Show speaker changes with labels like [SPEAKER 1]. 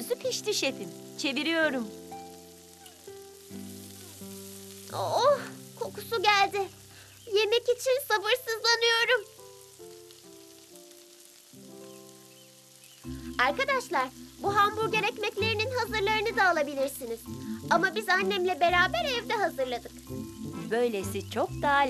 [SPEAKER 1] Hamburgerinizi pişti şefim. Çeviriyorum.
[SPEAKER 2] Oh, kokusu geldi. Yemek için sabırsızlanıyorum. Arkadaşlar, bu hamburger ekmeklerinin hazırlarını da alabilirsiniz. Ama biz annemle beraber evde hazırladık.
[SPEAKER 1] Böylesi çok daha